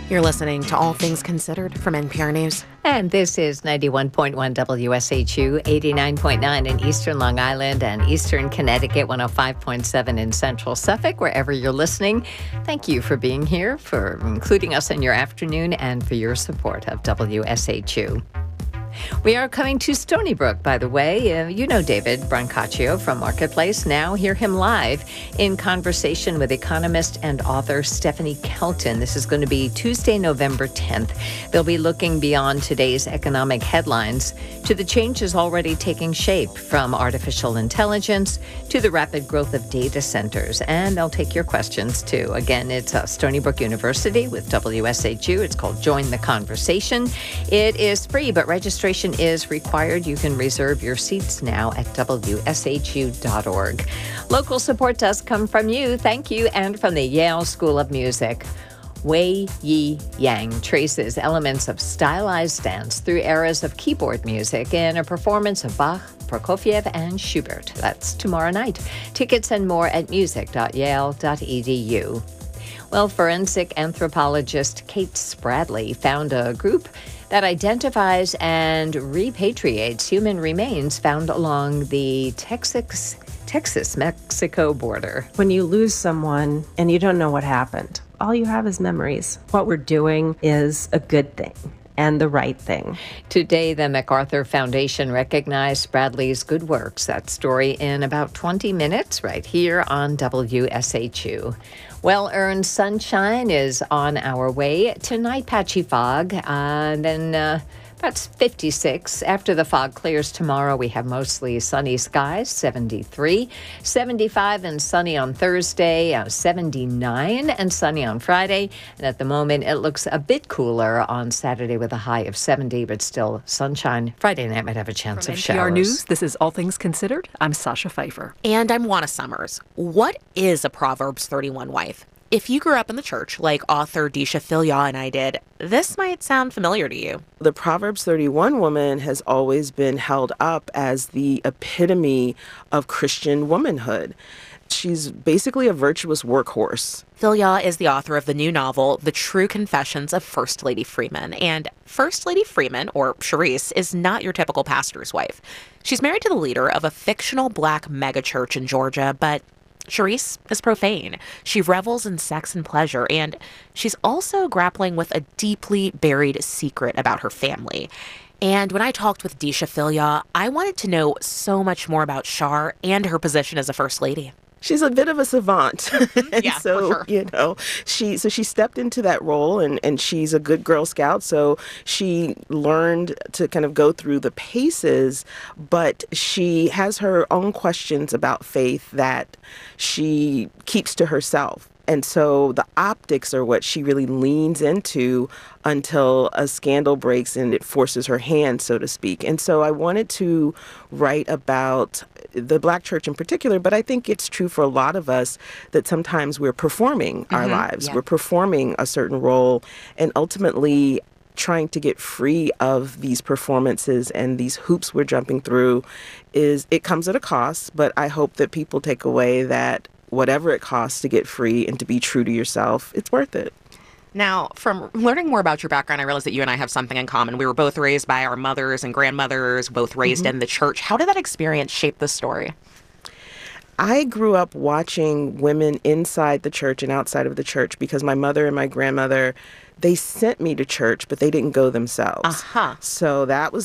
You're listening to All Things Considered from NPR News. And this is 91.1 WSHU, 89.9 in eastern Long Island and eastern Connecticut, 105.7 in central Suffolk, wherever you're listening. Thank you for being here, for including us in your afternoon, and for your support of WSHU. We are coming to Stony Brook, by the way. You know David Brancaccio from Marketplace. Now hear him live in conversation with economist and author Stephanie Kelton. This is going to be Tuesday, November 10th. They'll be looking beyond today's economic headlines to the changes already taking shape, from artificial intelligence to the rapid growth of data centers. And they'll take your questions, too. Again, it's Stony Brook University with WSHU. It's called Join the Conversation. It is free, but registration is required. You can reserve your seats now at WSHU.org. Local support does come from you. Thank you. And from the Yale School of Music. Wei Yi Yang traces elements of stylized dance through eras of keyboard music in a performance of Bach, Prokofiev, and Schubert. That's tomorrow night. Tickets and more at music.yale.edu. Well, forensic anthropologist Kate Spradley found a group that identifies and repatriates human remains found along the Texas-Mexico border. When you lose someone and you don't know what happened, all you have is memories. What we're doing is a good thing and the right thing. Today, the MacArthur Foundation recognized Spradley's good works. That story in about 20 minutes right here on WSHU. Well-earned sunshine is on our way. Tonight, patchy fog, then about 56. After the fog clears tomorrow, we have mostly sunny skies, 73. 75 and sunny on Thursday, 79 and sunny on Friday. And at the moment, it looks a bit cooler on Saturday with a high of 70, but still sunshine. Friday night might have a chance of showers. NPR News, this is All Things Considered. I'm Sasha Pfeiffer. And I'm Juana Summers. What is a Proverbs 31 wife? If you grew up in the church like author Deesha Philyaw and I did, this might sound familiar to you. The Proverbs 31 woman has always been held up as the epitome of Christian womanhood. She's basically a virtuous workhorse. Philyaw is the author of the new novel, The True Confessions of First Lady Freeman. And First Lady Freeman, or Charisse, is not your typical pastor's wife. She's married to the leader of a fictional black megachurch in Georgia, but Charisse is profane. She revels in sex and pleasure, and she's also grappling with a deeply buried secret about her family. And when I talked with Deesha Philyaw, I wanted to know so much more about Char and her position as a first lady. She's a bit of a savant. Yeah, so, for sure. She stepped into that role, and she's a good Girl Scout. So she learned to kind of go through the paces, but she has her own questions about faith that she keeps to herself. And so the optics are what she really leans into until a scandal breaks and it forces her hand, so to speak. And so I wanted to write about the Black church in particular, but I think it's true for a lot of us that sometimes we're performing our lives. Yeah. We're performing a certain role, and ultimately trying to get free of these performances and these hoops we're jumping through it comes at a cost, but I hope that people take away that whatever it costs to get free and to be true to yourself, it's worth it. Now, from learning more about your background, I realized that you and I have something in common. We were both raised by our mothers and grandmothers, both raised in the church. How did that experience shape the story? I grew up watching women inside the church and outside of the church because my mother and my grandmother, they sent me to church, but they didn't go themselves. So that was